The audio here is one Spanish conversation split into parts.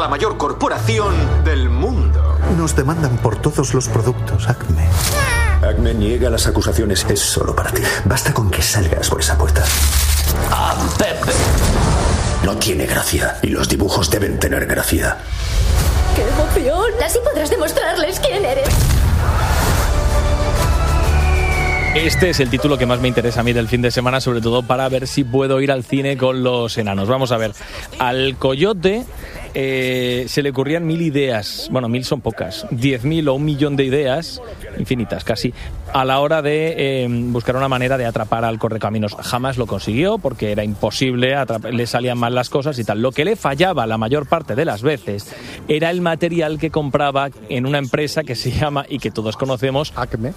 La mayor corporación del mundo. Nos demandan por todos los productos, Acme. Acme niega las acusaciones. Es solo para ti. Basta con que salgas por esa puerta. ¡Ah, Pepe! No tiene gracia. Y los dibujos deben tener gracia. ¡Qué emoción! Así podrás demostrarles quién eres. Este es el título que más me interesa a mí del fin de semana, sobre todo para ver si puedo ir al cine con los enanos. Vamos a ver, al Coyote se le ocurrían 1000 ideas, bueno, 1000 son pocas, 10.000 o 1.000.000 de ideas, infinitas casi, a la hora de buscar una manera de atrapar al Correcaminos. Jamás lo consiguió porque era imposible, le salían mal las cosas y tal. Lo que le fallaba la mayor parte de las veces era el material que compraba en una empresa que se llama, y que todos conocemos, Acme.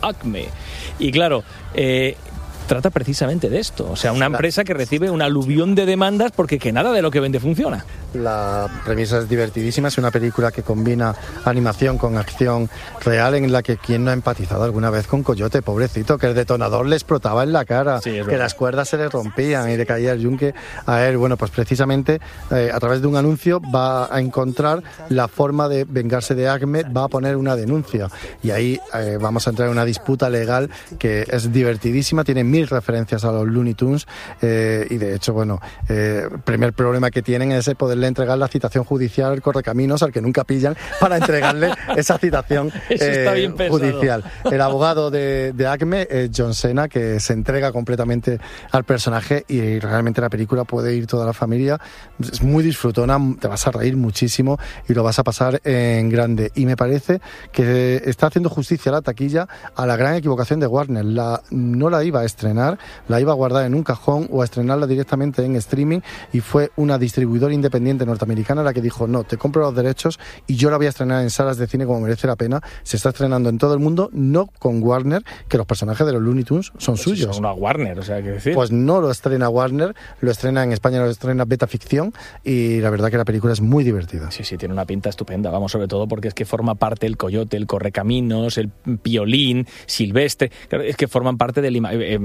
Y claro, trata precisamente de esto, o sea, una empresa que recibe un aluvión de demandas porque que nada de lo que vende funciona. La premisa es divertidísima, es una película que combina animación con acción real, en la que quien no ha empatizado alguna vez con Coyote, pobrecito, que el detonador le explotaba en la cara, que las cuerdas se le rompían y le caía el yunque a él. Bueno, pues precisamente a través de un anuncio va a encontrar la forma de vengarse de Acme, va a poner una denuncia y ahí vamos a entrar en una disputa legal que es divertidísima, tiene 1000 referencias a los Looney Tunes y de hecho, bueno, el primer problema que tienen es poderle entregar la citación judicial al Correcaminos, al que nunca pillan, para entregarle esa citación judicial. El abogado de Acme es John Cena, que se entrega completamente al personaje y realmente la película puede ir toda la familia. Es muy disfrutona, te vas a reír muchísimo y lo vas a pasar en grande. Y me parece que está haciendo justicia a la taquilla a la gran equivocación de Warner. No la iba a estrenar, la iba a guardar en un cajón o a estrenarla directamente en streaming, y fue una distribuidora independiente norteamericana la que dijo: no, te compro los derechos y yo la voy a estrenar en salas de cine como merece la pena. Se está estrenando en todo el mundo, no con Warner, que los personajes de los Looney Tunes son suyos. Son una Warner, o sea, ¿qué decir? Pues no lo estrena Warner, lo estrena en España, lo estrena Beta Ficción, y la verdad que la película es muy divertida. Sí, tiene una pinta estupenda, vamos, sobre todo porque es que forma parte el Coyote, el Correcaminos, el Piolín, Silvestre, es que forman parte del...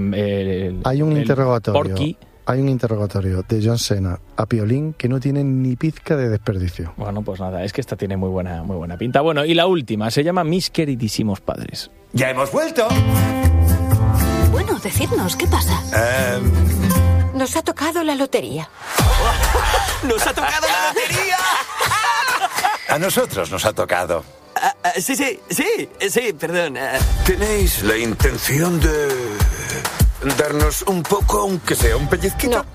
Hay un interrogatorio. Porky. Hay un interrogatorio de John Cena a Piolín que no tiene ni pizca de desperdicio. Bueno, pues nada, es que esta tiene muy buena pinta. Bueno, y la última se llama Mis queridísimos padres. ¡Ya hemos vuelto! Bueno, decidnos, ¿qué pasa? Nos ha tocado la lotería. ¡Nos ha tocado la lotería! A nosotros nos ha tocado. Sí, perdón. ¿Tenéis la intención de darnos un poco, aunque sea un pellizquito? No.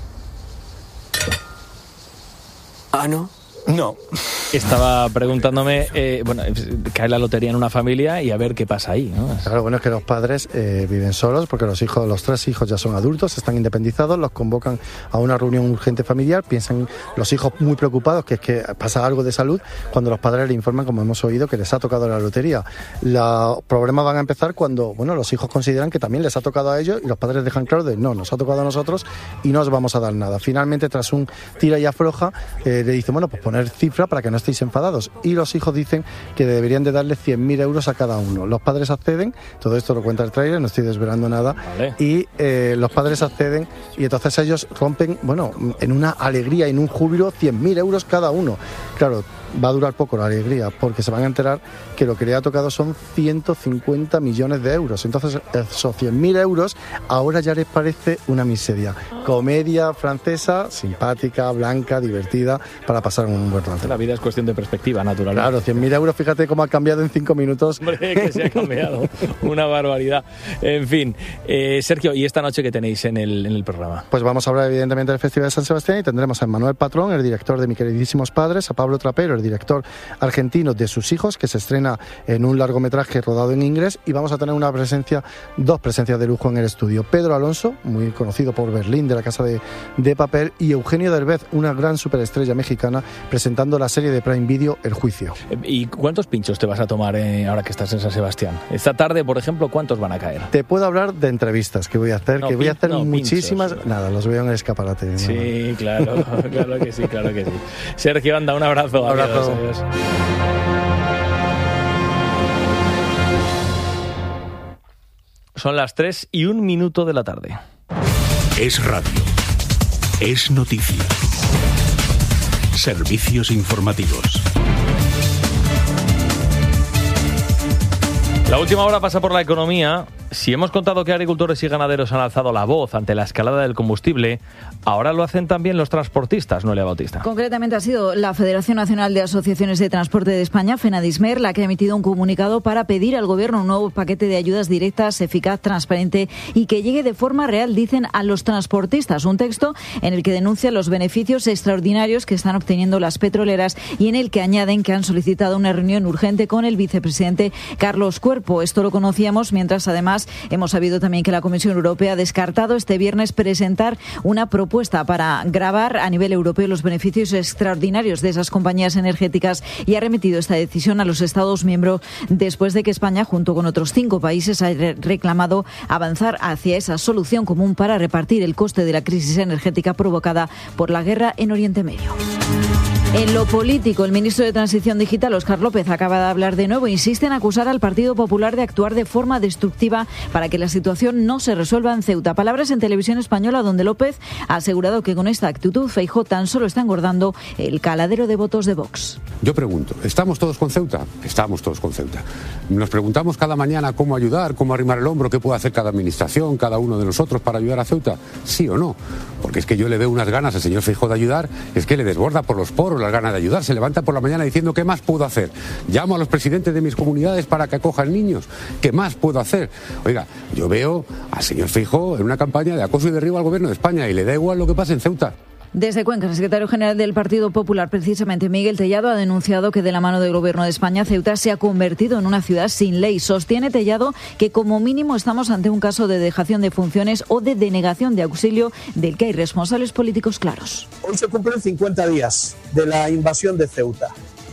¿Ah, no? No. Estaba preguntándome, cae la lotería en una familia y a ver qué pasa ahí, ¿no? Claro, bueno, es que los padres viven solos porque los 3 hijos ya son adultos, están independizados, los convocan a una reunión urgente familiar, piensan los hijos muy preocupados que es que pasa algo de salud, cuando los padres le informan, como hemos oído, que les ha tocado la lotería. Los problemas van a empezar cuando, los hijos consideran que también les ha tocado a ellos y los padres dejan claro de no, nos ha tocado a nosotros y no os vamos a dar nada. Finalmente, tras un tira y afloja, le dicen, pues poner cifra para que no estéis enfadados, y los hijos dicen que deberían de darle 100.000 euros a cada uno. Los padres acceden, todo esto lo cuenta el tráiler, no estoy desvelando nada, vale. Y los padres acceden y entonces ellos rompen, en una alegría, en un júbilo, 100.000 euros cada uno. Claro, va a durar poco la alegría porque se van a enterar que lo que le ha tocado son 150 millones de euros. Entonces esos 100.000 euros ahora ya les parece una miseria. Comedia francesa, simpática, blanca, divertida, para pasar un buen rato. La vida es cuestión de perspectiva, naturalmente. Claro, 100.000 euros, fíjate cómo ha cambiado en 5 minutos. Hombre, que se ha cambiado, una barbaridad. En fin, Sergio, ¿y esta noche qué tenéis en el programa? Pues vamos a hablar evidentemente del Festival de San Sebastián y tendremos a Manuel Patrón, el director de Mis queridísimos padres, a Pablo Trapero, el director argentino de Sus hijos, que se estrena en un largometraje rodado en inglés, y vamos a tener dos presencias de lujo en el estudio. Pedro Alonso, muy conocido por Berlín, de La Casa de Papel, y Eugenio Derbez, una gran superestrella mexicana, presentando la serie de Prime Video El Juicio. ¿Y cuántos pinchos te vas a tomar ahora que estás en San Sebastián? Esta tarde, por ejemplo, ¿cuántos van a caer? Te puedo hablar de entrevistas que voy a hacer, voy a hacer muchísimas. Pinchos. Nada, los veo en el escaparate. Sí, claro, claro que sí. Sergio, anda, un abrazo. Un abrazo. Adiós. Son las 3:01 de la tarde. Es radio. Es noticia. Servicios informativos. La última hora pasa por la economía. Si hemos contado que agricultores y ganaderos han alzado la voz ante la escalada del combustible, ahora lo hacen también los transportistas, Noelia Bautista. Concretamente ha sido la Federación Nacional de Asociaciones de Transporte de España, FENADISMER, la que ha emitido un comunicado para pedir al Gobierno un nuevo paquete de ayudas directas, eficaz, transparente y que llegue de forma real, dicen, a los transportistas. Un texto en el que denuncian los beneficios extraordinarios que están obteniendo las petroleras y en el que añaden que han solicitado una reunión urgente con el vicepresidente Carlos Cuerpo. Esto lo conocíamos mientras, además, hemos sabido también que la Comisión Europea ha descartado este viernes presentar una propuesta para gravar a nivel europeo los beneficios extraordinarios de esas compañías energéticas y ha remitido esta decisión a los Estados miembros después de que España, junto con otros 5 países, ha reclamado avanzar hacia esa solución común para repartir el coste de la crisis energética provocada por la guerra en Oriente Medio. En lo político, el ministro de Transición Digital, Óscar López, acaba de hablar de nuevo. Insiste en acusar al Partido Popular de actuar de forma destructiva para que la situación no se resuelva en Ceuta. Palabras en Televisión Española, donde López ha asegurado que con esta actitud Feijóo tan solo está engordando el caladero de votos de Vox. Yo pregunto, ¿estamos todos con Ceuta? Estamos todos con Ceuta. Nos preguntamos cada mañana cómo ayudar, cómo arrimar el hombro, qué puede hacer cada administración, cada uno de nosotros para ayudar a Ceuta. ¿Sí o no? Porque es que yo le veo unas ganas al señor Feijóo de ayudar, es que le desborda por los poros las ganas de ayudar. Se levanta por la mañana diciendo ¿qué más puedo hacer? Llamo a los presidentes de mis comunidades para que acojan niños. ¿Qué más puedo hacer? Oiga, yo veo al señor Feijóo en una campaña de acoso y derribo al gobierno de España y le da igual lo que pase en Ceuta. Desde Cuenca, el secretario general del Partido Popular, precisamente Miguel Tellado, ha denunciado que de la mano del Gobierno de España, Ceuta se ha convertido en una ciudad sin ley. Sostiene Tellado que como mínimo estamos ante un caso de dejación de funciones o de denegación de auxilio del que hay responsables políticos claros. Hoy se cumplen 50 días de la invasión de Ceuta,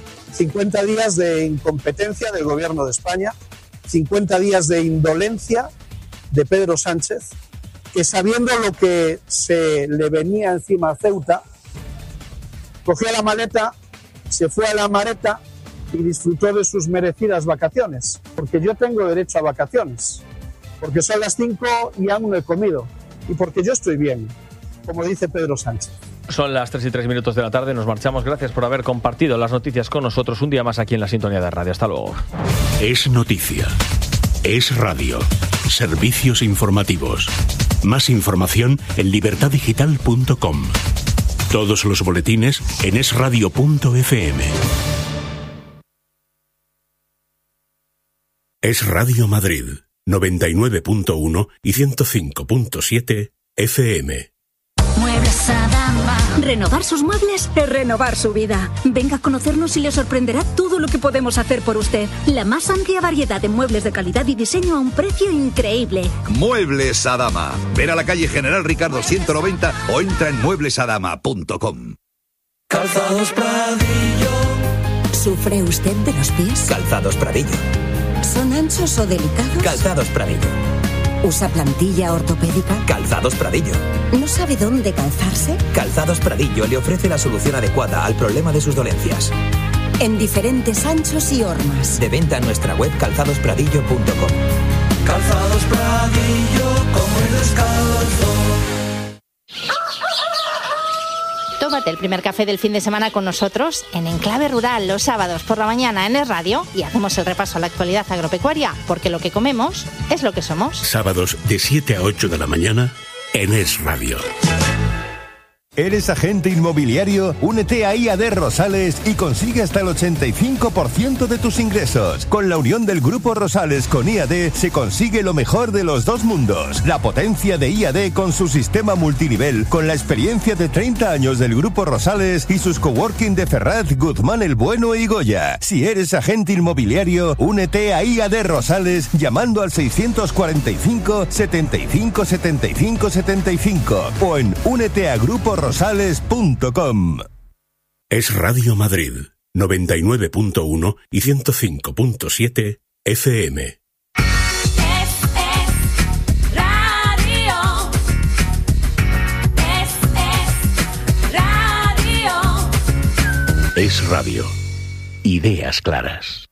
50 días de incompetencia del Gobierno de España, 50 días de indolencia de Pedro Sánchez, que sabiendo lo que se le venía encima a Ceuta, cogió la maleta, se fue a la Mareta y disfrutó de sus merecidas vacaciones. Porque yo tengo derecho a vacaciones, porque son las 5 y aún no he comido, y porque yo estoy bien, como dice Pedro Sánchez. Son las 3:03 de la tarde, nos marchamos. Gracias por haber compartido las noticias con nosotros un día más aquí en la sintonía de radio. Hasta luego. Es noticia. Es radio. Servicios informativos. Más información en libertadigital.com. Todos los boletines en esradio.fm. Es Radio Madrid, 99.1 y 105.7 FM. Muebles Adama. Renovar sus muebles es renovar su vida. Venga a conocernos y le sorprenderá todo lo que podemos hacer por usted. La más amplia variedad de muebles de calidad y diseño a un precio increíble. Muebles Adama. Ven a la calle General Ricardo 190 o entra en mueblesadama.com. Calzados Pradillo. ¿Sufre usted de los pies? Calzados Pradillo. ¿Son anchos o delicados? Calzados Pradillo. ¿Usa plantilla ortopédica? Calzados Pradillo. ¿No sabe dónde calzarse? Calzados Pradillo le ofrece la solución adecuada al problema de sus dolencias. En diferentes anchos y hormas. De venta en nuestra web calzadospradillo.com. Calzados Pradillo, como el descalzo. Tómate el primer café del fin de semana con nosotros en Enclave Rural los sábados por la mañana en Es Radio y hacemos el repaso a la actualidad agropecuaria, porque lo que comemos es lo que somos. Sábados de 7 a 8 de la mañana en Es Radio. ¿Eres agente inmobiliario? Únete a IAD Rosales y consigue hasta el 85% de tus ingresos. Con la unión del Grupo Rosales con IAD se consigue lo mejor de los dos mundos. La potencia de IAD con su sistema multinivel, con la experiencia de 30 años del Grupo Rosales y sus coworking de Ferraz, Guzmán el Bueno y Goya. Si eres agente inmobiliario, únete a IAD Rosales llamando al 645 75 75 75 o en úneteagruporosales.com. Es Radio Madrid, 99.1 y 105.7 FM. Es Radio. Ideas claras.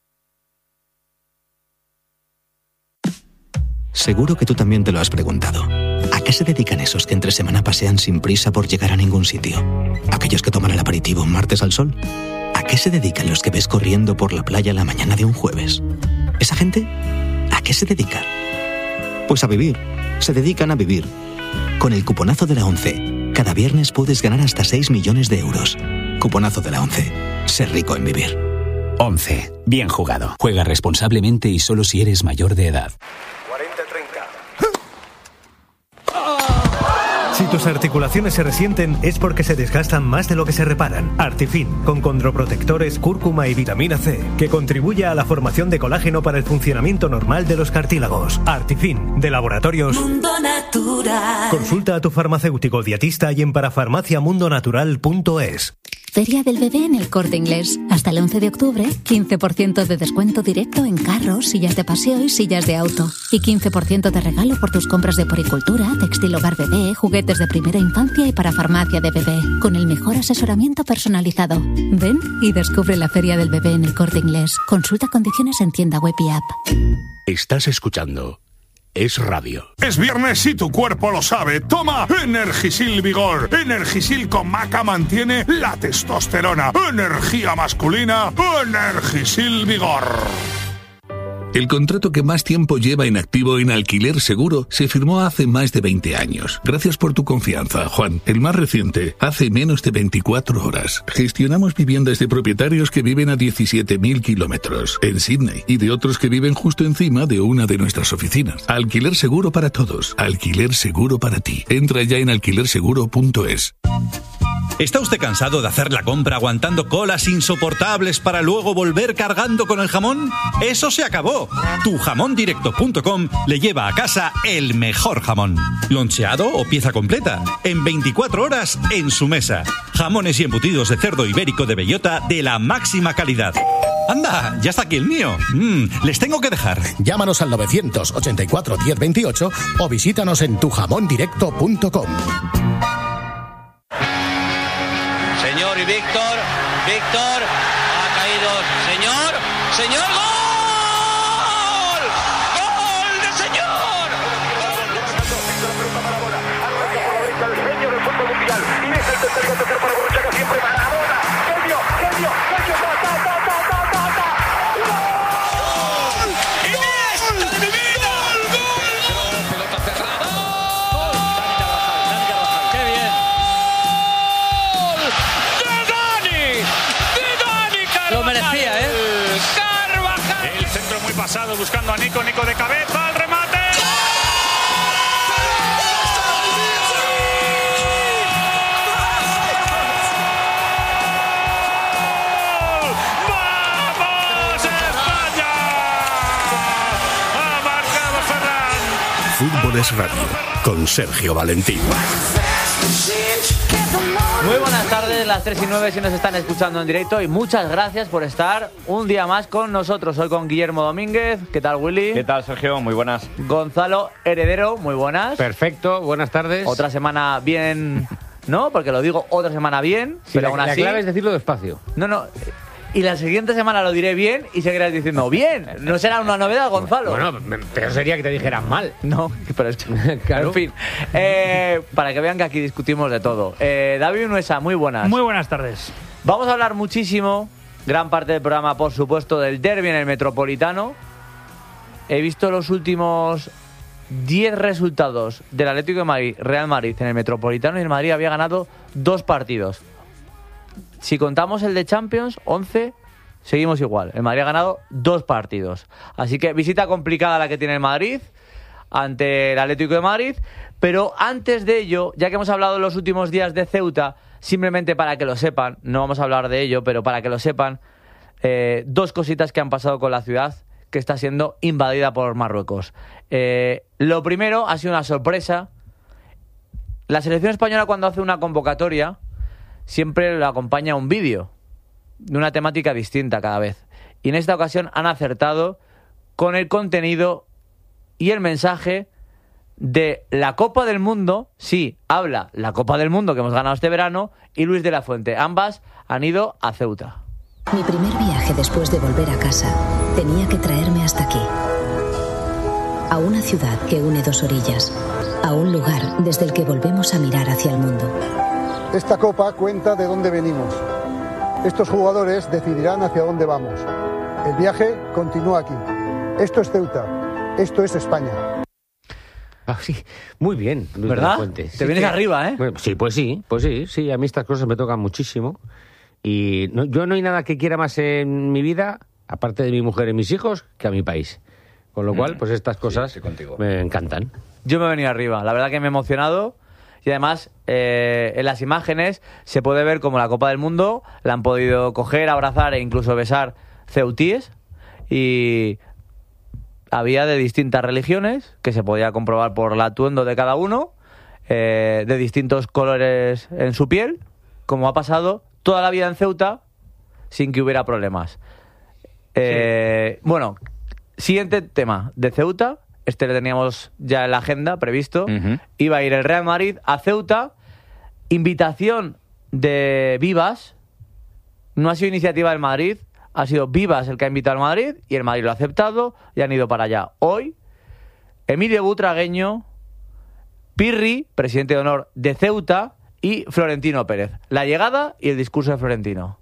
Seguro que tú también te lo has preguntado. ¿A qué qué se dedican esos que entre semana pasean sin prisa por llegar a ningún sitio? ¿Aquellos que toman el aperitivo un martes al sol? ¿A qué se dedican los que ves corriendo por la playa la mañana de un jueves? ¿Esa gente a qué se dedica? Pues a vivir. Se dedican a vivir. Con el cuponazo de la ONCE, cada viernes puedes ganar hasta 6 millones de euros. Cuponazo de la ONCE. Ser rico en vivir. ONCE. Bien jugado. Juega responsablemente y solo si eres mayor de edad. Si tus articulaciones se resienten es porque se desgastan más de lo que se reparan. Artifin, con condroprotectores, cúrcuma y vitamina C, que contribuye a la formación de colágeno para el funcionamiento normal de los cartílagos. Artifin, de Laboratorios Mundo Natural. Consulta a tu farmacéutico dietista y en parafarmaciamundonatural.es. Feria del Bebé en El Corte Inglés. Hasta el 11 de octubre, 15% de descuento directo en carros, sillas de paseo y sillas de auto. Y 15% de regalo por tus compras de poricultura, textil hogar bebé, juguetes de primera infancia y para farmacia de bebé. Con el mejor asesoramiento personalizado. Ven y descubre la Feria del Bebé en El Corte Inglés. Consulta condiciones en tienda web y app. Estás escuchando Es Radio. Es viernes y tu cuerpo lo sabe. Toma Energisil Vigor. Energisil con maca mantiene la testosterona. Energía masculina. Energisil Vigor. El contrato que más tiempo lleva en activo en Alquiler Seguro se firmó hace más de 20 años. Gracias por tu confianza, Juan. El más reciente, hace menos de 24 horas. Gestionamos viviendas de propietarios que viven a 17.000 kilómetros en Sydney y de otros que viven justo encima de una de nuestras oficinas. Alquiler Seguro para todos. Alquiler Seguro para ti. Entra ya en alquilerseguro.es. ¿Está usted cansado de hacer la compra aguantando colas insoportables para luego volver cargando con el jamón? ¡Eso se acabó! Tujamondirecto.com le lleva a casa el mejor jamón. Loncheado o pieza completa. En 24 horas en su mesa. Jamones y embutidos de cerdo ibérico de bellota de la máxima calidad. ¡Anda! ¡Ya está aquí el mío! Les tengo que dejar. Llámanos al 984 1028 o visítanos en tujamondirecto.com. Señor y Víctor, ha caído, señor, ¡gol! ¡Gol de señor! El genio del fútbol mundial, y es el tercer para Borruchaga, siempre Maradona, genio, ¡gol! ¡Iniesta de mi vida! ¡Gol! Pelota cerrada. ¡Qué bien! Lo merecía, ¿eh? Carvajal. El centro muy pasado buscando a Nico de cabeza, al remate. ¡Vamos España! Ha marcado Ferran. Fútbol es Radio con Sergio Valentín. Muy buenas tardes, las 3:09 si nos están escuchando en directo y muchas gracias por estar un día más con nosotros. Hoy con Guillermo Domínguez. ¿Qué tal, Willy? ¿Qué tal, Sergio? Muy buenas. Gonzalo Heredero, muy buenas. Perfecto, buenas tardes. Otra semana bien, ¿no? Porque lo digo otra semana bien, sí, pero aún así... La clave es decirlo despacio. No. Y la siguiente semana lo diré bien y seguirás diciendo bien. No será una novedad, Gonzalo. Bueno, pero sería que te dijeran mal. No, pero es que... Claro. En fin, para que vean que aquí discutimos de todo. David Nuesa, muy buenas. Muy buenas tardes. Vamos a hablar muchísimo, gran parte del programa, por supuesto, del derbi en el Metropolitano. He visto los últimos 10 resultados del Atlético de Madrid, Real Madrid en el Metropolitano, y el Madrid había ganado 2 partidos. Si contamos el de Champions, 11, seguimos igual. El Madrid ha ganado 2 partidos. Así que visita complicada la que tiene el Madrid ante el Atlético de Madrid. Pero antes de ello, ya que hemos hablado en los últimos días de Ceuta, simplemente para que lo sepan, no vamos a hablar de ello, pero para que lo sepan, 2 cositas que han pasado con la ciudad que está siendo invadida por Marruecos. Lo primero ha sido una sorpresa. La selección española, cuando hace una convocatoria, siempre lo acompaña un vídeo de una temática distinta cada vez. Y en esta ocasión han acertado con el contenido y el mensaje de la Copa del Mundo. Sí, habla la Copa del Mundo que hemos ganado este verano y Luis de la Fuente. Ambas han ido a Ceuta. Mi primer viaje después de volver a casa tenía que traerme hasta aquí. a una ciudad que une dos orillas, a un lugar desde el que volvemos a mirar hacia el mundo. Esta copa cuenta de dónde venimos. Estos jugadores decidirán hacia dónde vamos. El viaje continúa aquí. Esto es Ceuta. Esto es España. Ah, sí, muy bien, Luis ¿verdad? Fuente. Te vienes arriba, ¿eh? Sí, pues sí, a mí estas cosas me tocan muchísimo. Y yo no hay nada que quiera más en mi vida, aparte de mi mujer y mis hijos, que a mi país. Con lo cual, pues estas cosas me encantan. Yo me he venido arriba, la verdad que me he emocionado. Y además, en las imágenes se puede ver como la Copa del Mundo la han podido coger, abrazar e incluso besar ceutíes. Y había de distintas religiones, que se podía comprobar por el atuendo de cada uno, de distintos colores en su piel, como ha pasado toda la vida en Ceuta sin que hubiera problemas. Bueno, siguiente tema de Ceuta. Este lo teníamos ya en la agenda previsto. Iba a ir el Real Madrid a Ceuta. Invitación de Vivas. No ha sido iniciativa del Madrid. Ha sido Vivas el que ha invitado al Madrid. Y el Madrid lo ha aceptado y han ido para allá. Hoy, Emilio Butragueño, Pirri, presidente de honor de Ceuta, y Florentino Pérez. La llegada y el discurso de Florentino.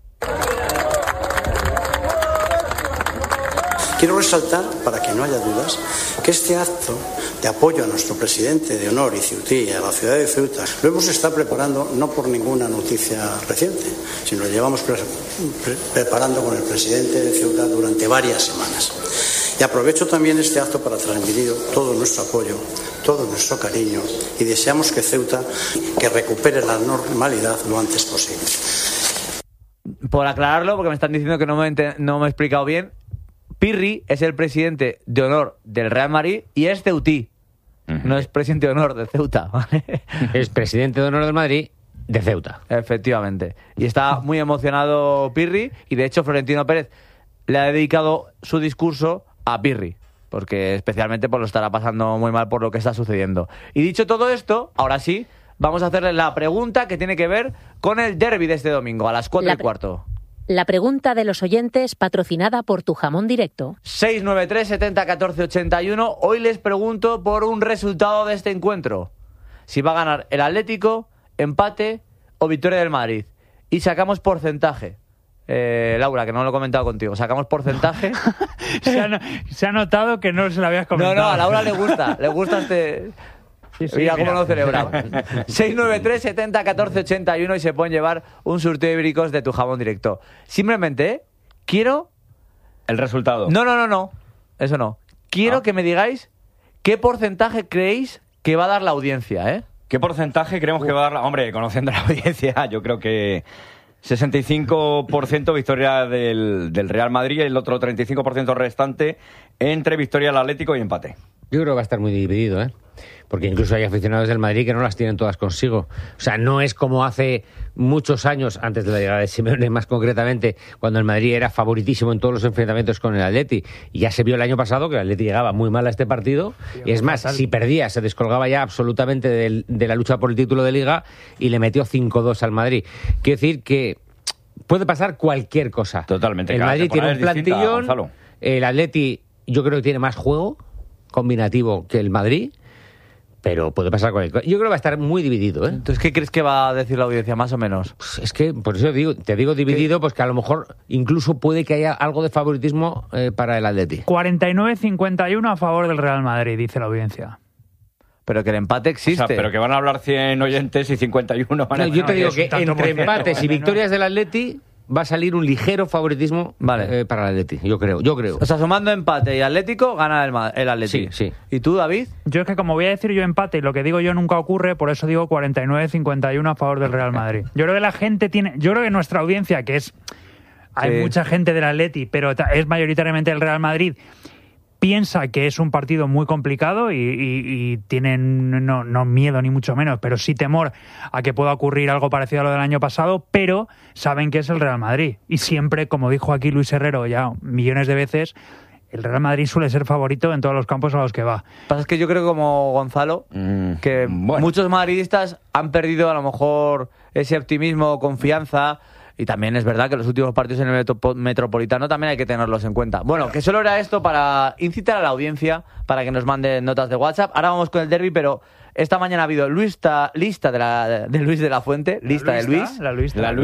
Quiero resaltar, para que no haya dudas, que este acto de apoyo a nuestro presidente de honor y ceutí y a la ciudad de Ceuta lo hemos estado preparando no por ninguna noticia reciente, sino lo llevamos preparando con el presidente de Ceuta durante varias semanas. Y aprovecho también este acto para transmitir todo nuestro apoyo, todo nuestro cariño y deseamos que Ceuta que recupere la normalidad lo antes posible. Por aclararlo, porque me están diciendo que no me he explicado bien, Pirri es el presidente de honor del Real Madrid y es ceutí. No es presidente de honor de Ceuta, ¿vale? Es presidente de honor del Madrid de Ceuta. Efectivamente. Y está muy emocionado Pirri, y de hecho Florentino Pérez le ha dedicado su discurso a Pirri, porque especialmente pues lo estará pasando muy mal por lo que está sucediendo. Y dicho todo esto, ahora sí, vamos a hacerle la pregunta que tiene que ver con el derbi de este domingo, a las 4:15. La pregunta de los oyentes, patrocinada por Tu Jamón Directo. 693 70 14 81. Hoy les pregunto por un resultado de este encuentro. Si va a ganar el Atlético, empate o victoria del Madrid. Y sacamos porcentaje. Laura, que no lo he comentado contigo. Sacamos porcentaje. Se ha notado que no se lo habías comentado. No, a Laura le gusta este... Sí, mira cómo lo celebraba. 693 70 14 81 y se pueden llevar un surtido de ibéricos de Tu Jamón Directo. Simplemente, quiero... El resultado. No. Eso no. Quiero que me digáis qué porcentaje creéis que va a dar la audiencia, ¿eh? ¿Qué porcentaje creemos que va a dar? Hombre, conociendo la audiencia, yo creo que 65% victoria del Real Madrid y el otro 35% restante entre victoria del Atlético y empate. Yo creo que va a estar muy dividido, ¿eh? Porque incluso hay aficionados del Madrid que no las tienen todas consigo. O sea, no es como hace muchos años, antes de la llegada de Simeone más concretamente, cuando el Madrid era favoritísimo en todos los enfrentamientos con el Atleti. Y ya se vio el año pasado que el Atleti llegaba muy mal a este partido. Y es más, si perdía, se descolgaba ya absolutamente de la lucha por el título de Liga y le metió 5-2 al Madrid. Quiero decir que puede pasar cualquier cosa. Totalmente. El Madrid tiene un plantillón, el Atleti yo creo que tiene más juego combinativo que el Madrid, pero puede pasar cualquier cosa. Yo creo que va a estar muy dividido, ¿eh? Entonces, ¿qué crees que va a decir la audiencia, más o menos? Pues es que, por eso te digo dividido, pues que a lo mejor incluso puede que haya algo de favoritismo para el Atleti. 49-51 a favor del Real Madrid, dice la audiencia. Pero que el empate existe. O sea, pero que van a hablar 100 oyentes y 51 van a... No, yo te digo que entre empates y victorias del Atleti va a salir un ligero favoritismo para el Atleti, yo creo. O sea, sumando empate y Atlético, gana el Atleti. Sí. ¿Y tú, David? Yo es que como voy a decir yo empate y lo que digo yo nunca ocurre, por eso digo 49-51 a favor del Real Madrid. Yo creo que la gente yo creo que nuestra audiencia, que es... Hay mucha gente del Atleti, pero es mayoritariamente el Real Madrid, piensa que es un partido muy complicado y tienen no miedo ni mucho menos, pero sí temor a que pueda ocurrir algo parecido a lo del año pasado, pero saben que es el Real Madrid. Y siempre, como dijo aquí Luis Herrero ya millones de veces, el Real Madrid suele ser favorito en todos los campos a los que va. Lo que pasa es que yo creo, como Gonzalo, que muchos madridistas han perdido a lo mejor ese optimismo, confianza Y también es verdad que los últimos partidos en el Metropolitano también hay que tenerlos en cuenta. Bueno, que solo era esto para incitar a la audiencia, para que nos manden notas de WhatsApp. Ahora vamos con el derbi, pero esta mañana ha habido lista de Luis de la Fuente. Lista de Luis. La lista de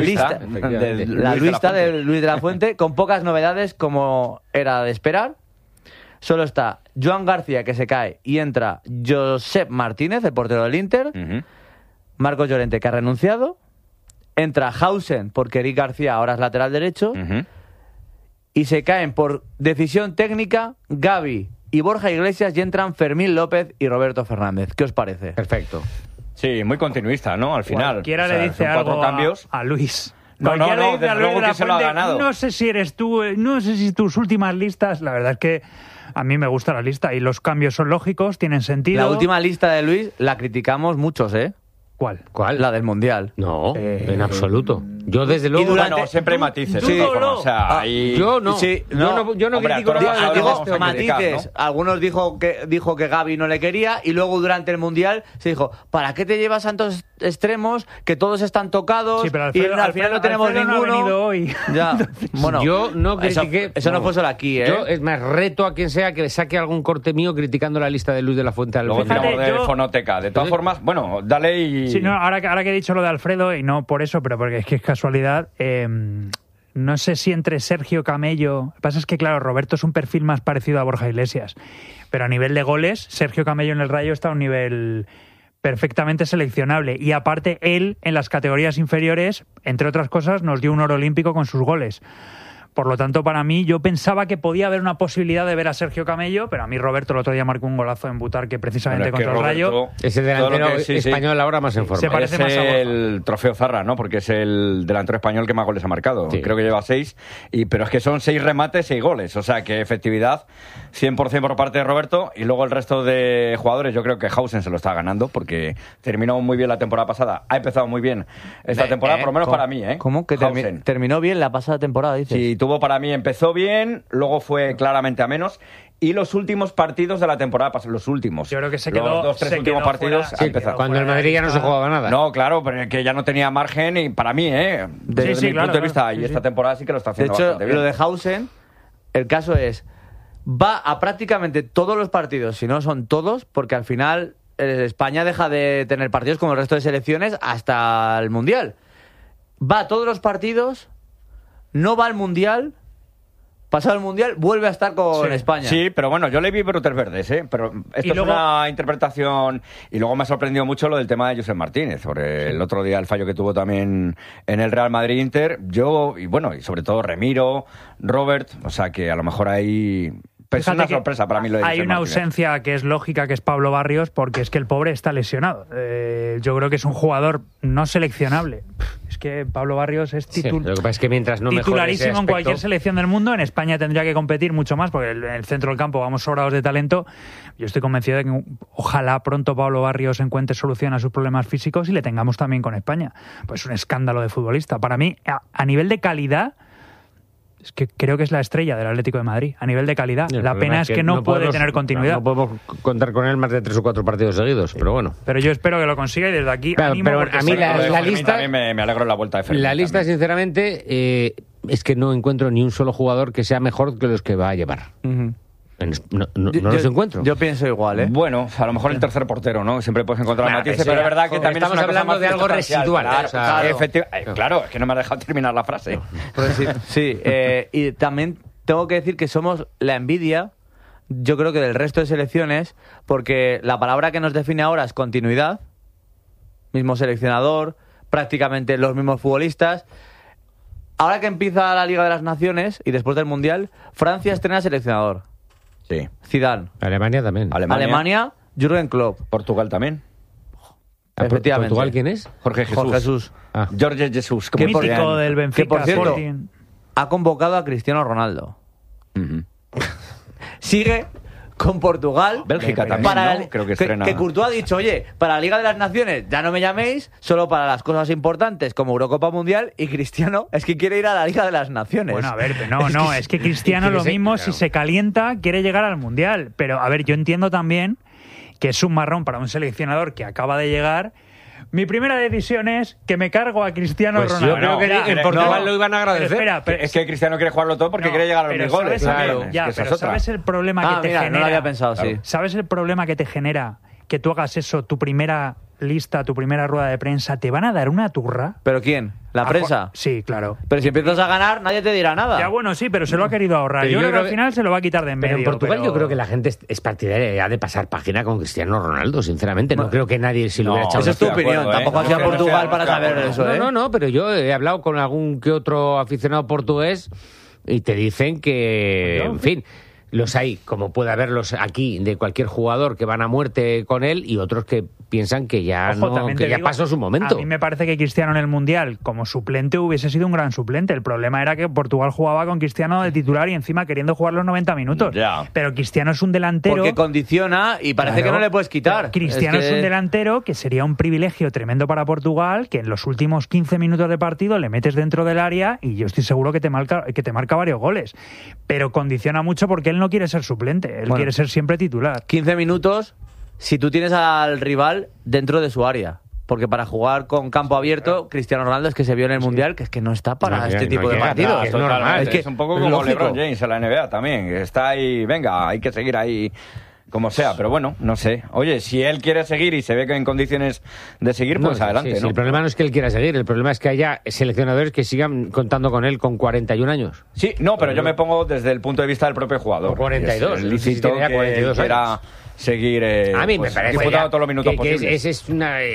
Luis de la Fuente, con pocas novedades como era de esperar. Solo está Joan García, que se cae, y entra Josep Martínez, el portero del Inter. Marcos Llorente, que ha renunciado. Entra Hausen, porque Eric García ahora es lateral derecho. Y se caen por decisión técnica Gavi y Borja Iglesias, y entran Fermín López y Roberto Fernández. ¿Qué os parece? Perfecto. Sí, muy continuista, ¿no? Al final. Cualquiera le dice algo a Luis. No, desde luego que se lo ha ganado. No sé si eres tú, no sé si tus últimas listas, la verdad es que a mí me gusta la lista y los cambios son lógicos, tienen sentido. La última lista de Luis la criticamos muchos, ¿eh? ¿Cuál? La del Mundial. No, en absoluto. Yo desde luego... Bueno, siempre hay matices. O sea, yo no. Sí, yo no critico nada. Digo matices. ¿No? Algunos dijo que Gavi no le quería, y luego durante el Mundial se dijo, ¿para qué te llevas tantos extremos que todos están tocados? Sí, pero Alfredo, y al final no tenemos ninguno. No ha venido hoy. Ya. Bueno, yo no critiqué... Eso no fue solo aquí, ¿eh? Yo, es más, reto a quien sea que le saque algún corte mío criticando la lista de Luis de la Fuente al luego tiramos de fonoteca. De todas formas, bueno, dale y... Sí, no, ahora que he dicho lo de Alfredo, y no por eso, pero porque es que es casualidad, no sé si entre Sergio Camello... Lo que pasa es que, claro, Roberto es un perfil más parecido a Borja Iglesias, pero a nivel de goles, Sergio Camello en el Rayo está a un nivel perfectamente seleccionable, y aparte él, en las categorías inferiores, entre otras cosas, nos dio un oro olímpico con sus goles. Por lo tanto, para mí, yo pensaba que podía haber una posibilidad de ver a Sergio Camello, pero a mí Roberto el otro día marcó un golazo en Butarque, precisamente contra el Rayo. Es el delantero español ahora más en forma. Se parece más a Borja. El trofeo Zarra, ¿no? Porque es el delantero español que más goles ha marcado. Sí. Creo que lleva 6, pero es que son 6 remates, 6 goles. O sea, que efectividad 100% por parte de Roberto, y luego el resto de jugadores, yo creo que Hausen se lo está ganando, porque terminó muy bien la temporada pasada. Ha empezado muy bien esta temporada, por lo menos para mí, ¿eh? ¿Cómo? ¿Que terminó bien la pasada temporada, dices? Sí, para mí empezó bien, luego fue claramente a menos, y los últimos partidos de la temporada pasaron, los últimos. Yo creo que se quedó. Los 2-3 últimos partidos cuando el Madrid ya no se jugaba nada. No, claro, pero que ya no tenía margen, y para mí, desde mi punto de vista, y esta temporada sí que lo está haciendo bastante bien. De hecho, lo de Hausen, el caso es, va a prácticamente todos los partidos, si no son todos, porque al final España deja de tener partidos como el resto de selecciones hasta el Mundial. Va a todos los partidos, no va al Mundial, pasado el Mundial, vuelve a estar con España. Sí, pero bueno, yo le vi brotes verdes, pero esto es una interpretación. Y luego me ha sorprendido mucho lo del tema de Josep Martínez, sobre el otro día el fallo que tuvo también en el Real Madrid-Inter. Y sobre todo Remiro, Robert, o sea que a lo mejor hay... Es una sorpresa para mí lo de Hay una Martínez. ausencia que es lógica, que es Pablo Barrios, porque es que el pobre está lesionado. Yo creo que es un jugador no seleccionable. Es que Pablo Barrios es lo que pasa es que mientras no titularísimo en cualquier selección del mundo. En España tendría que competir mucho más, porque en el centro del campo vamos sobrados de talento. Yo estoy convencido de que ojalá pronto Pablo Barrios encuentre solución a sus problemas físicos y le tengamos también con España. Pues un escándalo de futbolista. Para mí, a nivel de calidad, es que creo que es la estrella del Atlético de Madrid, a nivel de calidad. La pena es que no puede tener continuidad. No podemos contar con él más de 3 o 4 partidos seguidos, pero bueno. Pero yo espero que lo consiga, y desde aquí animo. Pero a mí la lista... A mí me alegro en la vuelta de Fermín. La lista, sinceramente, es que no encuentro ni un solo jugador que sea mejor que los que va a llevar. No los encuentro. Yo pienso igual, ¿eh? Bueno, a lo mejor el tercer portero, ¿no? Siempre puedes encontrar matices, pero es verdad que también estamos hablando de algo residual. Claro, es que no me has dejado terminar la frase. Pues sí, y también tengo que decir que somos la envidia, yo creo que del resto de selecciones, porque la palabra que nos define ahora es continuidad, mismo seleccionador, prácticamente los mismos futbolistas. Ahora que empieza la Liga de las Naciones y después del Mundial, Francia estrena seleccionador. Sí. Zidane. Alemania también. Alemania, Jürgen Klopp. Portugal también. Efectivamente. ¿Portugal quién es? Jorge Jesús. Jorge Jesús. Qué mítico del Benfica. Que, por cierto, Sporting. ha convocado a Cristiano Ronaldo. Sigue con Portugal. Bélgica también, creo que estrena. Que Courtois ha dicho, oye, para la Liga de las Naciones ya no me llaméis, solo para las cosas importantes como Eurocopa Mundial, y Cristiano es que quiere ir a la Liga de las Naciones. Bueno, a ver, es que Cristiano lo mismo, claro. Si se calienta, quiere llegar al Mundial. Pero, a ver, yo entiendo también que es un marrón para un seleccionador que acaba de llegar, Mi primera decisión es que me cargo a Cristiano Ronaldo. Yo creo que en Portugal lo iban a agradecer. Es que Cristiano quiere jugarlo todo porque quiere llegar a los 1000 goles. ¿Sabes el problema que te genera? No lo había pensado, sí. ¿Sabes el problema que te genera que tú hagas eso, tu primera lista, tu primera rueda de prensa? Te van a dar una turra. ¿Pero quién? ¿La prensa? Sí, claro. Pero si empiezas a ganar, nadie te dirá nada. Ya, bueno, sí, pero se lo ha querido ahorrar. Yo creo que al final se lo va a quitar de en medio. Pero en Portugal yo creo que la gente es partidaria de pasar página con Cristiano Ronaldo, sinceramente. No creo que nadie se lo hubiera echado. Esa es tu opinión. Tampoco hacía Portugal para saber eso, No, pero yo he hablado con algún que otro aficionado portugués y te dicen que, en fin... Los hay, como puede haberlos aquí, de cualquier jugador que van a muerte con él y otros que piensan que ya pasó su momento. A mí me parece que Cristiano en el Mundial, como suplente, hubiese sido un gran suplente. El problema era que Portugal jugaba con Cristiano de titular y encima queriendo jugar los 90 minutos. Ya. Pero Cristiano es un delantero... Porque condiciona y parece que no le puedes quitar. Cristiano es un delantero que sería un privilegio tremendo para Portugal, que en los últimos 15 minutos de partido le metes dentro del área y yo estoy seguro que te marca varios goles. Pero condiciona mucho porque él no quiere ser suplente, él quiere ser siempre titular. 15 minutos si tú tienes al rival dentro de su área. Porque para jugar con campo abierto, Cristiano Ronaldo es que se vio en el Mundial que es que no está para este tipo de partidos. Es normal. Es un poco como LeBron James en la NBA también. Está ahí, venga, hay que seguir ahí como sea, pero bueno, no sé. Oye, si él quiere seguir y se ve que en condiciones de seguir, pues adelante, ¿no? El problema no es que él quiera seguir, el problema es que haya seleccionadores que sigan contando con él con 41 años. Sí, no, pero yo me pongo desde el punto de vista del propio jugador. Con 42. Es lícito que 42 quiera seguir a mí me parece disputando todos los minutos posibles. Es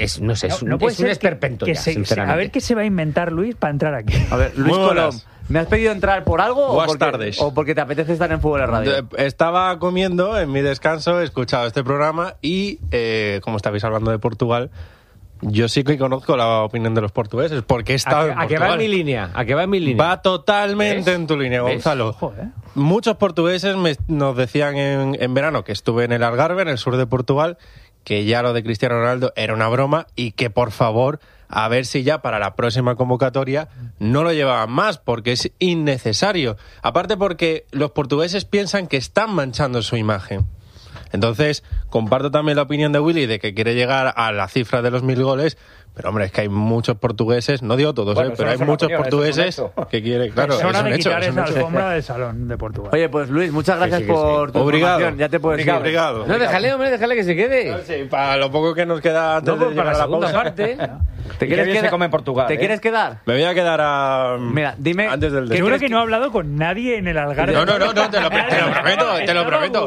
un esperpento ya, sinceramente. A ver qué se va a inventar Luis para entrar aquí. A ver, Luis Colom, ¿me has pedido entrar por algo Buenas tardes. o porque te apetece estar en Fútbol Radio? Estaba comiendo en mi descanso, he escuchado este programa y, como estabais hablando de Portugal, yo sí que conozco la opinión de los portugueses, porque he estado en Portugal. ¿A qué va en mi línea? Va totalmente en tu línea, Gonzalo. Ojo, Muchos portugueses nos decían en verano que estuve en el Algarve, en el sur de Portugal, que ya lo de Cristiano Ronaldo era una broma y que, por favor, a ver si ya para la próxima convocatoria no lo llevaban más, porque es innecesario. Aparte porque los portugueses piensan que están manchando su imagen. Entonces, comparto también la opinión de Willy de que quiere llegar a la cifra de los 1000 goles, pero hombre, es que hay muchos portugueses, no digo todos, pero hay muchos portugueses que quieren, claro, es hora de quitar esa alfombra del salón de Portugal. Oye, pues Luis, muchas gracias por tu información. Ya te puedes ir. Obrigado. No, déjale que se quede. No, sí, para lo poco que nos queda antes de llegar para a la segunda pausa. parte. ¿Te quieres quedar? Se come en Portugal, ¿Te quieres quedar? Me voy a quedar a... Mira, dime... Antes del Seguro que no he hablado con nadie en el Algarve. No, te lo prometo. Te lo prometo.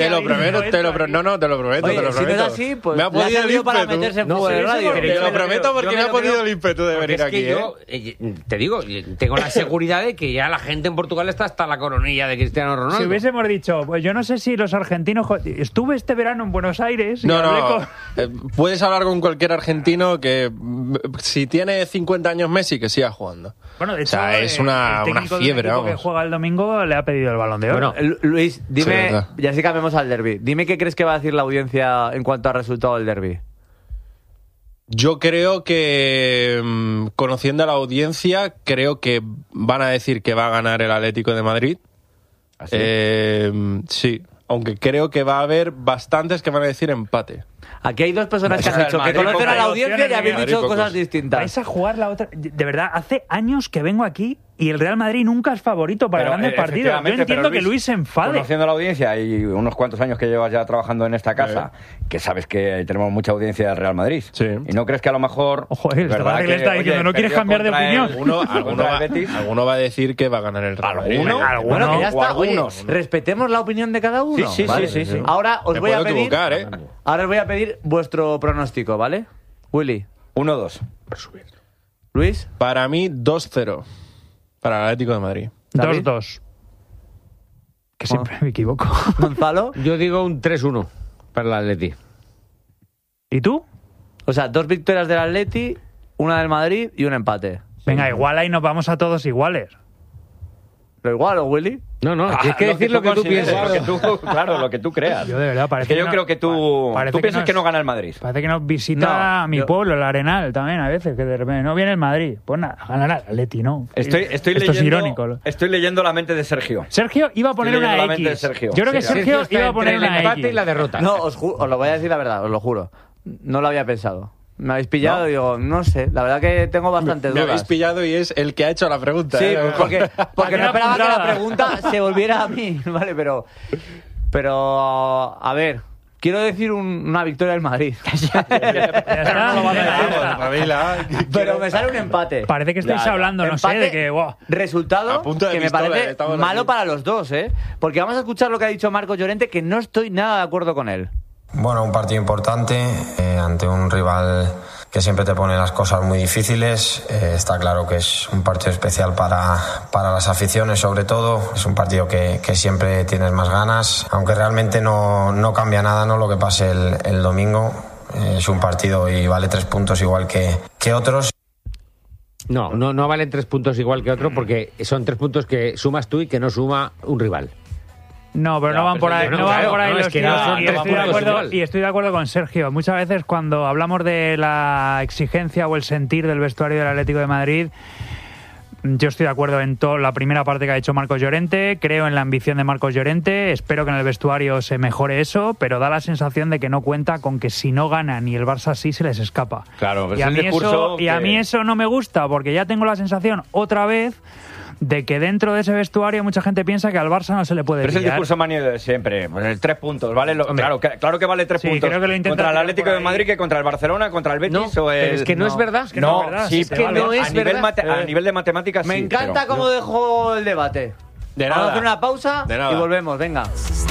Oye, si no es así, pues me ha podido el ímpetu para meterse en Fútbol Radio. Te lo prometo porque me ha podido el ímpetu de venir aquí. Yo, te digo, tengo la seguridad de que ya la gente en Portugal está hasta la coronilla de Cristiano Ronaldo. Si hubiésemos dicho, pues yo no sé si los argentinos... Estuve este verano en Buenos Aires... Puedes hablar con cualquier argentino que si tiene 50 años Messi, que siga jugando. Bueno, de hecho, es una fiebre, vamos. El que juega el domingo le ha pedido el Balón de Oro. Bueno, Luis, dime, ya sí cambiamos al derbi. Dime qué crees que va a decir la audiencia en cuanto al resultado del derbi. Yo creo que, conociendo a la audiencia, creo que van a decir que va a ganar el Atlético de Madrid. ¿Así? Sí, aunque creo que va a haber bastantes que van a decir empate. Aquí hay dos personas que han dicho que conocen a la audiencia y habéis dicho cosas distintas. Vais a jugar la otra... De verdad, hace años que vengo aquí y el Real Madrid nunca es favorito para grandes partidos. Yo entiendo que Luis se enfade. Conociendo a la audiencia y unos cuantos años que llevas ya trabajando en esta casa, que sabes que tenemos mucha audiencia del Real Madrid. Sí. ¿Y no crees que a lo mejor... Ojo, ¿verdad que le está diciendo? ¿No quieres cambiar de opinión? Alguno va a decir que va a ganar el Real Madrid. Bueno, que ya está. Oye, respetemos la opinión de cada uno. Sí. Ahora os voy a pedir... equivocar, ¿eh? Ahora os voy a pedir vuestro pronóstico, ¿vale? Willy. 1-2. Luis. Para mí, 2-0. Para el Atlético de Madrid. 2-2. Que siempre me equivoco. Gonzalo. Yo digo un 3-1 para el Atleti. ¿Y tú? O sea, 2 victorias del Atleti, una del Madrid y un empate. Venga, igual ahí nos vamos a todos iguales. ¿Pero igual o Willy? No, tienes que decir lo que tú piensas. Claro, lo que tú creas. Yo de verdad parece que yo creo que tú piensas que no gana el Madrid. Parece que nos visita mi pueblo, el Arenal, también a veces, que de repente no viene el Madrid. Pues nada, ganará el Atleti, ¿no? Esto es irónico. Estoy leyendo la mente de Sergio. Sergio iba a poner una X. Yo creo que Sergio iba a poner una X. El empate y la derrota. No, os lo voy a decir la verdad, os lo juro. No lo había pensado. Me habéis pillado, digo, no sé, la verdad que tengo bastantes dudas. Me habéis pillado y es el que ha hecho la pregunta. Sí, porque no esperaba que la pregunta se volviera a mí, ¿vale? Pero a ver, quiero decir una victoria del Madrid. Pero me sale un empate. Parece que estáis hablando, no sé, de que... Wow. Resultado que me parece malo para los dos, ¿eh? Porque vamos a escuchar lo que ha dicho Marcos Llorente, que no estoy nada de acuerdo con él. Bueno, un partido importante ante un rival que siempre te pone las cosas muy difíciles. Está claro que es un partido especial para las aficiones, sobre todo. Es un partido que siempre tienes más ganas, aunque realmente no cambia nada, ¿no? Lo que pase el domingo. Es un partido y vale 3 puntos igual que otros. No valen 3 puntos igual que otro porque son 3 puntos que sumas tú y que no suma un rival. No, pero no van por ahí. No van por ahí los tiros. Y estoy de acuerdo con Sergio. Muchas veces cuando hablamos de la exigencia o el sentir del vestuario del Atlético de Madrid, yo estoy de acuerdo en toda la primera parte que ha hecho Marcos Llorente. Creo en la ambición de Marcos Llorente. Espero que en el vestuario se mejore eso, pero da la sensación de que no cuenta con que si no ganan y el Barça sí se les escapa. Claro, y a mí eso no me gusta, porque ya tengo la sensación otra vez de que dentro de ese vestuario mucha gente piensa que al Barça no se le puede pillar. Pero es el discurso manio de siempre. Pues 3 puntos, ¿vale? Claro que vale 3 puntos. Creo que contra el Atlético de Madrid que contra el Barcelona, contra el Betis o el... Pero es que no es verdad. A nivel de matemáticas Me encanta cómo dejó el debate. De nada. Vamos a hacer una pausa De nada. y volvemos, venga.